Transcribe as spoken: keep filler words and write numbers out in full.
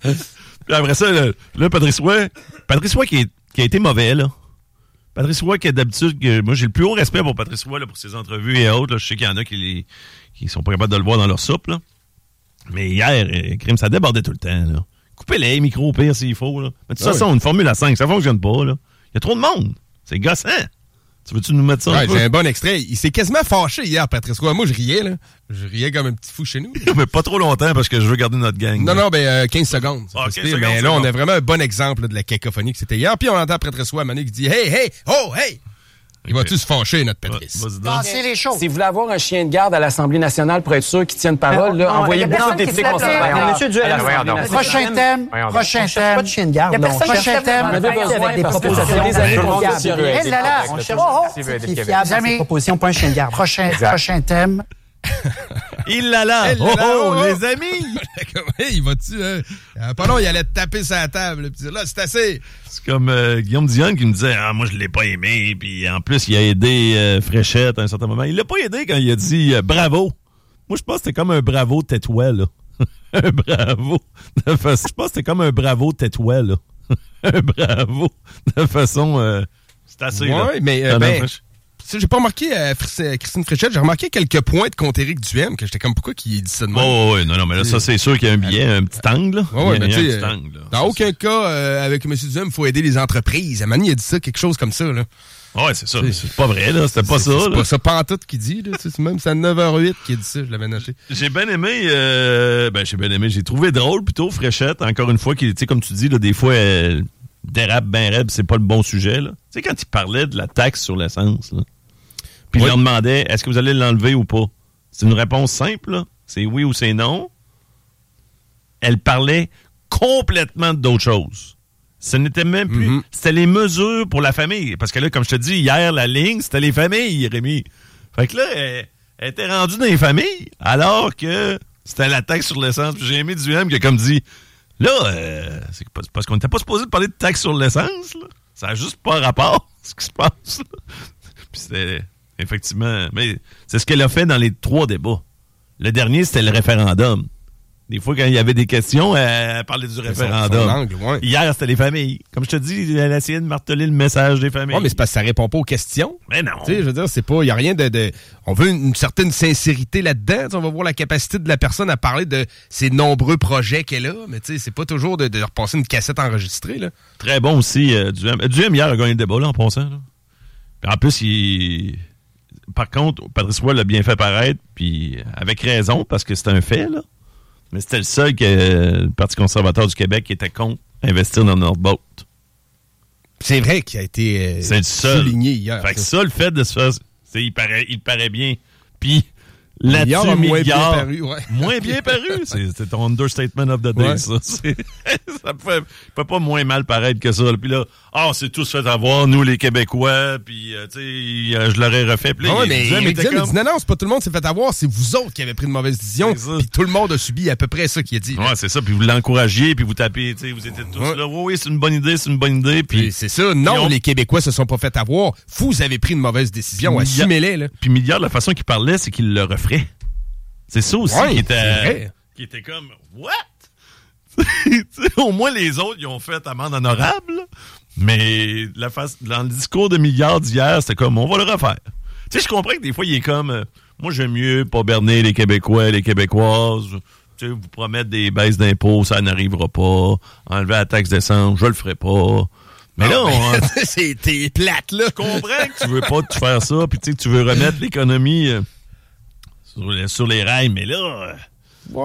Puis après ça, là, là Patrice Roy, Patrice Roy qui, est, qui a été mauvais, là. Patrice Roy qui a d'habitude, que, moi j'ai le plus haut respect pour Patrice Roy, là, pour ses entrevues et autres. Là. Je sais qu'il y en a qui, les, qui sont pas capables de le voir dans leur soupe, là. Mais hier, euh, crime, ça débordait tout le temps, là. Coupez-les, les micros au pire s'il faut, là. Mais de toute ah façon, oui. Une Formule à cinq, ça fonctionne pas, là. Il y a trop de monde. C'est gossant. Tu veux-tu nous mettre ça? Ouais, j'ai un bon extrait. Il s'est quasiment fâché hier, Patrice Roy. Moi, je riais, là. Je riais comme un petit fou chez nous. Mais pas trop longtemps parce que je veux garder notre gang. Non, là. non, ben euh, quinze secondes. Ah, quinze secondes mais là, on a vraiment un bon exemple là, de la cacophonie que c'était hier. Puis on entend Patrice Roy à Mané qui dit « Hey, hey, oh, hey! » Il okay. va-tu se fâcher, notre Patrice? Ah, c'est les choses. Si vous voulez avoir un chien de garde à l'Assemblée nationale pour être sûr qu'il tienne parole, là, envoyez beaucoup de députés conservateurs. Monsieur Duel, prochain thème, prochain thème. Pas de chien de garde, non. Prochain thème. Avec des propositions. Eh là là, on cherche des propositions, pas un chien de garde. Prochain, prochain thème. Il l'a là! Oh, oh, oh, les amis! Il va-tu, hein? Pas long, il allait taper sur la table. Puis là, c'est assez. C'est comme euh, Guillaume Dion qui me disait « Ah, moi, je l'ai pas aimé. » Puis en plus, il a aidé euh, Fréchette à un certain moment. Il l'a pas aidé quand il a dit euh, « Bravo! » Moi, je pense que c'était comme un bravo tais-toi, là. Un bravo. De façon... Je pense que c'était comme un bravo tais-toi, là. Un bravo. De façon... Euh... C'est assez, ouais, là. Oui, mais... Euh, ben... J'ai pas remarqué euh, Christine Fréchette, j'ai remarqué quelques points de contre Éric Duhem, que j'étais comme pourquoi qu'il dit ça de moi. Oh oui, non, non, mais là, ça, c'est sûr qu'il y a un billet, un petit angle, là. Ouais, ouais, il y a, mais il y a un petit euh, angle, là. Dans aucun ça. cas, euh, avec M. Duhem, il faut aider les entreprises. À Mani, il a dit ça, quelque chose comme ça, là. Ouais, c'est ça. C'est, c'est pas vrai, là. C'était pas c'est, ça, c'est là. C'est pas ça pantoute qu'il dit, là. C'est même, c'est à neuf heures huit qu'il a dit ça, je l'avais noté. J'ai bien aimé, euh, ben, j'ai bien aimé, j'ai trouvé drôle, plutôt, Fréchette, encore une fois, qui, tu sais, comme tu dis, là, des fois, elle dérape ben raide, c'est pas le bon sujet, là. Tu sais, quand il parlait de la taxe sur l'essence, là. Puis oui. Il leur demandait, est-ce que vous allez l'enlever ou pas? C'est une réponse simple, là. C'est oui ou c'est non. Elle parlait complètement d'autre chose. Ce n'était même plus... Mm-hmm. C'était les mesures pour la famille. Parce que là, comme je te dis, hier, la ligne, c'était les familles, Rémi. Fait que là, elle, elle était rendue dans les familles, alors que c'était la taxe sur l'essence. Puis j'ai aimé Duhem qui a comme dit, là, euh, c'est parce qu'on n'était pas supposé de parler de taxe sur l'essence, là. Ça n'a juste pas rapport, ce qui se passe, là. Puis c'était... Effectivement. Mais c'est ce qu'elle a fait dans les trois débats. Le dernier, c'était le référendum. Des fois, quand il y avait des questions, elle parlait du référendum. Son, son angle, ouais. Hier, c'était les familles. Comme je te dis, elle a essayé de marteler le message des familles. Oui, mais c'est parce que ça répond pas aux questions. Mais non. Tu sais, je veux dire, c'est pas, il y a rien de, de... On veut une, une certaine sincérité là-dedans. T'sais, on va voir la capacité de la personne à parler de ses nombreux projets qu'elle a. Mais tu sais, c'est pas toujours de, de repasser une cassette enregistrée, là. Très bon aussi, euh, Duhem. Duhem, hier, a gagné le débat, là, en passant, là. Puis en plus, il... Par contre, Patrice Roy l'a bien fait paraître, puis avec raison, parce que c'est un fait, là. Mais c'était le seul que le Parti conservateur du Québec qui était contre investir dans Nordboat. C'est vrai qu'il a été euh, c'est le seul. Souligné hier. Fait que ça, le fait de se faire... Il paraît, il paraît bien. Puis là-dessus, moins milliard, bien paru. Ouais. Moins bien paru. C'est, c'est ton understatement of the day, ouais. Ça. C'est, ça peut, peut pas moins mal paraître que ça. Puis là, ah, oh, c'est tous fait avoir, nous, les Québécois, puis, euh, tu sais, euh, je l'aurais refait. Puis là, ouais, il mais disait, il, mais disait, comme... il dit, non, non, c'est pas tout le monde qui s'est fait avoir, c'est vous autres qui avez pris une mauvaise décision, puis tout le monde a subi à peu près ça qu'il a dit. Ouais, là. C'est ça, puis vous l'encouragiez, puis vous tapez, tu sais, vous étiez tous ouais. là, oui, oui, c'est une bonne idée, c'est une bonne idée. Puis c'est ça, non, on... les Québécois se sont pas fait avoir, vous avez pris une mauvaise décision, puis assumez-les, là. Puis Milliard, la façon qu'il parlait, c'est qu'il le referait. C'est ça aussi ouais, qui était qui était comme what? Au moins les autres ils ont fait amende honorable, mais la face dans le discours de Milliard d'hier, c'était comme on va le refaire. Tu sais, je comprends que des fois il est comme euh, moi j'aime mieux pas berner les Québécois, les Québécoises. Tu sais, vous promettre des baisses d'impôts, ça n'arrivera pas. Enlever la taxe d'essence, je le ferai pas. Mais non, là, on... c'est t'es plate là. Je comprends que tu veux pas te faire ça, puis tu sais que tu veux remettre l'économie. Euh, Sur les, sur les rails, mais là,